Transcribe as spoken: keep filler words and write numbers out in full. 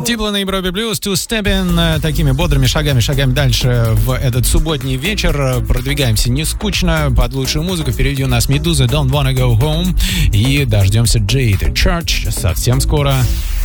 Дипло на Европе Плюс, Two Steppin'. Такими бодрыми шагами шагаем дальше в этот субботний вечер. Продвигаемся не скучно, под лучшую музыку. Впереди у нас Медуза, Don't Wanna Go Home. И дождемся Jade Church совсем скоро.